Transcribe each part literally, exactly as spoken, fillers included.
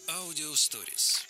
Аудиосторис.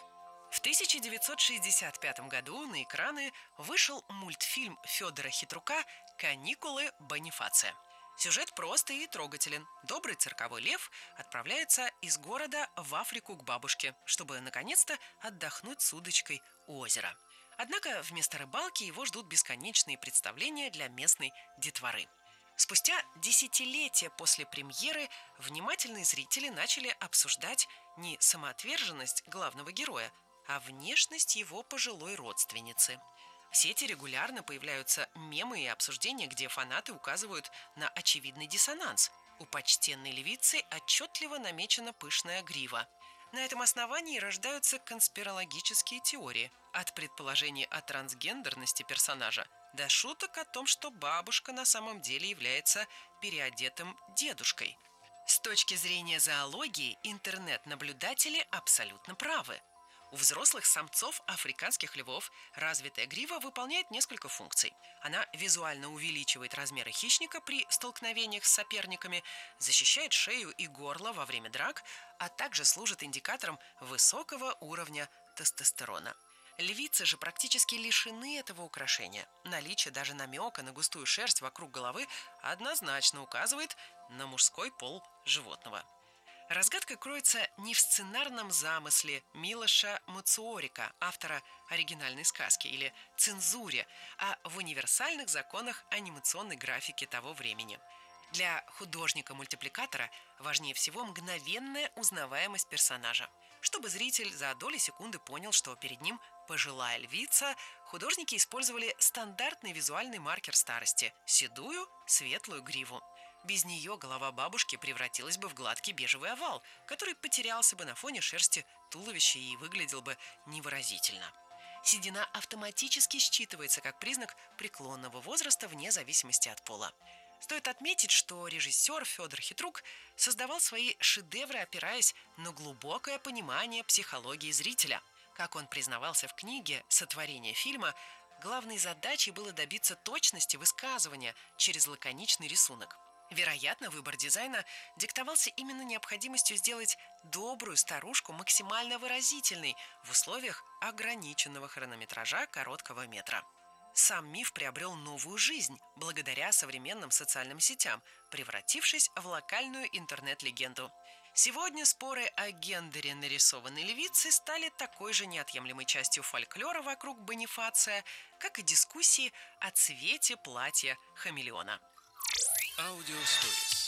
В тысяча девятьсот шестьдесят пятом году на экраны вышел мультфильм Федора Хитрука «Каникулы Бонифация». Сюжет прост и трогателен. Добрый цирковой лев отправляется из города в Африку к бабушке, чтобы наконец-то отдохнуть с удочкой у озера. Однако вместо рыбалки его ждут бесконечные представления для местной детворы. Спустя десятилетия после премьеры внимательные зрители начали обсуждать не самоотверженность главного героя, а внешность его пожилой родственницы. В сети регулярно появляются мемы и обсуждения, где фанаты указывают на очевидный диссонанс. У почтенной львицы отчетливо намечена пышная грива. На этом основании рождаются конспирологические теории, от предположений о трансгендерности персонажа до шуток о том, что бабушка на самом деле является переодетым дедушкой. С точки зрения зоологии интернет-наблюдатели абсолютно правы. У взрослых самцов африканских львов развитая грива выполняет несколько функций. Она визуально увеличивает размеры хищника при столкновениях с соперниками, защищает шею и горло во время драк, а также служит индикатором высокого уровня тестостерона. Львицы же практически лишены этого украшения. Наличие даже намека на густую шерсть вокруг головы однозначно указывает на мужской пол животного. Разгадка кроется не в сценарном замысле Милоша Мацуорика, автора оригинальной сказки, или цензуре, а в универсальных законах анимационной графики того времени. Для художника-мультипликатора важнее всего мгновенная узнаваемость персонажа. Чтобы зритель за доли секунды понял, что перед ним пожилая львица, художники использовали стандартный визуальный маркер старости – седую, светлую гриву. Без нее голова бабушки превратилась бы в гладкий бежевый овал, который потерялся бы на фоне шерсти туловища и выглядел бы невыразительно. Седина автоматически считывается как признак преклонного возраста вне зависимости от пола. Стоит отметить, что режиссер Федор Хитрук создавал свои шедевры, опираясь на глубокое понимание психологии зрителя. Как он признавался в книге «Сотворение фильма», главной задачей было добиться точности высказывания через лаконичный рисунок. Вероятно, выбор дизайна диктовался именно необходимостью сделать добрую старушку максимально выразительной в условиях ограниченного хронометража короткого метра. Сам миф приобрел новую жизнь благодаря современным социальным сетям, превратившись в локальную интернет-легенду. Сегодня споры о гендере нарисованной львицы стали такой же неотъемлемой частью фольклора вокруг Бонифация, как и дискуссии о цвете платья хамелеона. Аудиосторис.